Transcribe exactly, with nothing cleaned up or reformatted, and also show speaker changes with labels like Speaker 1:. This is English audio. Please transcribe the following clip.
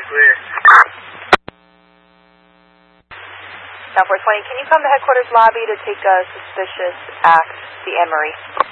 Speaker 1: Clear.
Speaker 2: South four twenty, can you come to headquarters lobby to take a suspicious act, the Anne Marie?